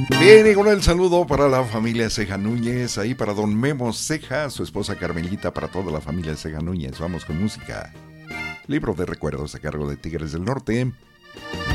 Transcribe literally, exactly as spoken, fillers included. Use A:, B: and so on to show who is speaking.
A: Bien, y con el saludo para la familia Ceja Núñez, ahí para don Memo Ceja, su esposa Carmelita, para toda la familia Ceja Núñez. Vamos con música. Libro de recuerdos a cargo de Tigres del Norte.